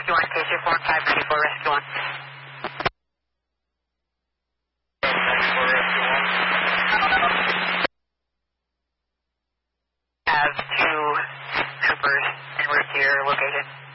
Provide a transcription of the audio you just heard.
Rescue 1, case 41594, Rescue 1. Have two troopers en route to your location.